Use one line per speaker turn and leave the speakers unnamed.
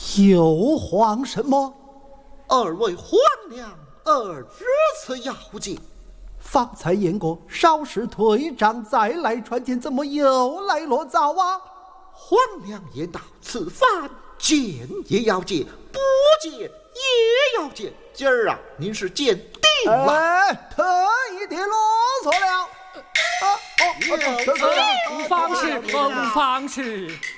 又慌什么？
二位皇娘，如此要紧。
方才言过，稍事退帐再来传见，怎么又来落早啊？
皇娘言道：此番见也要见，不见也要见。今儿啊，您是见定了。
特意的啰嗦了。
无妨事，无妨事。